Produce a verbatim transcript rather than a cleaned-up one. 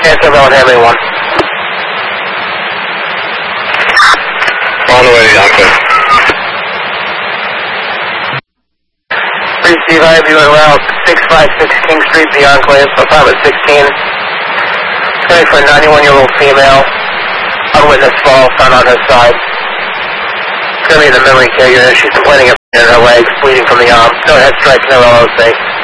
Answer Rowan Hamley one. On the way to the Enclave. Steve Ivy, route six five six King Street, the Enclave, apartment sixteen. Going for a ninety-one-year-old female. Unwitnessed fall, found on her side. It's going to be in the memory care unit. She's complaining of in her legs, bleeding from the arm. No head strikes, no L O C.